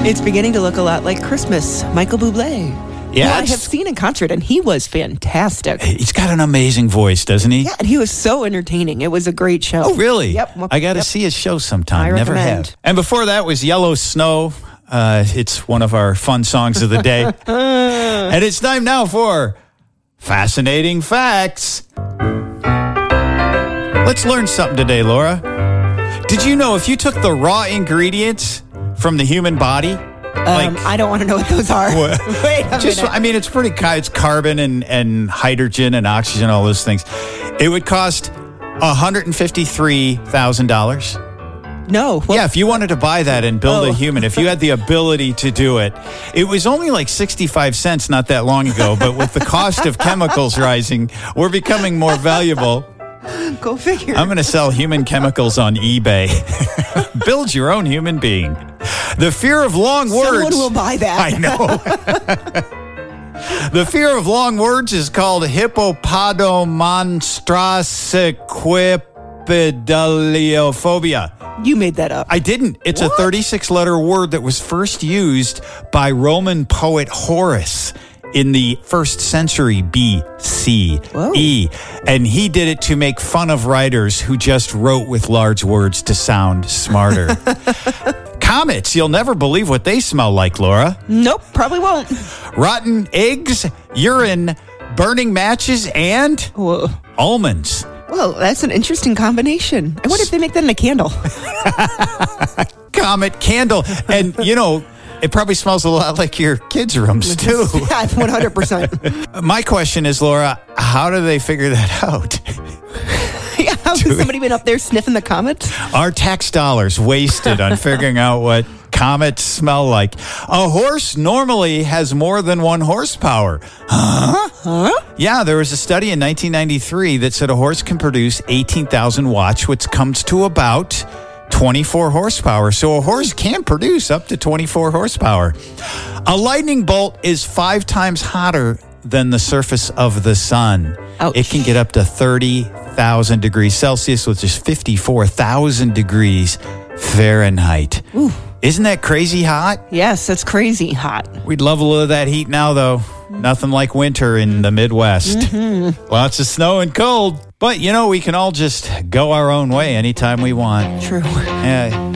It's beginning to look a lot like Christmas. Michael Bublé. Yeah, who I have seen in concert, and he was fantastic. He's got an amazing voice, doesn't he? Yeah, and he was so entertaining. It was a great show. Oh, really? Yep. I got to see his show sometime. I Never recommend. have. And before that was Yellow Snow. It's one of our fun songs of the day. And it's time now for Fascinating Facts. Let's learn something today, Laura. Did you know if you took the raw ingredients from the human body, I don't want to know what those are. Wait a minute. I mean, it's it's carbon and hydrogen and oxygen, all those things. It would cost $153,000. No. Well, Yeah, if you wanted to buy that and build a human, if you had the ability to do it, it was only like 65 cents not that long ago. But with the cost of chemicals rising, we're becoming more valuable. Go figure. I'm going to sell human chemicals on eBay. Build your own human being. The fear of long words. Someone will buy that. I know. The fear of long words is called hippopotomonstrosiquipedaliophobia. You made that up. I didn't. It's a 36-letter word that was first used by Roman poet Horace in the 1st century BCE. And he did it to make fun of writers who just wrote with large words to sound smarter. Comets, you'll never believe what they smell like, Laura. Nope, probably won't. Rotten eggs, urine, burning matches, and Whoa. almonds. Well, that's an interesting combination. I wonder if they make that in a candle. Comet candle. And, you know, it probably smells a lot like your kids' rooms, too. Yeah, 100%. My question is, Laura, how do they figure that out? Yeah, has somebody been up there sniffing the comets? Our tax dollars wasted on figuring out what comets smell like. A horse normally has more than 1 horsepower. Huh? Yeah, there was a study in 1993 that said a horse can produce 18,000 watts, which comes to about 24 horsepower. So a horse can produce up to 24 horsepower. A lightning bolt is 5 times hotter than the surface of the sun. Ouch. It can get up to 30,000 degrees Celsius, which is 54,000 degrees Fahrenheit. Ooh. Isn't that crazy hot? Yes, that's crazy hot. We'd love a little of that heat now, though. Nothing like winter in the Midwest. Mm-hmm. Lots of snow and cold. But, you know, we can all just go our own way anytime we want. True. Yeah.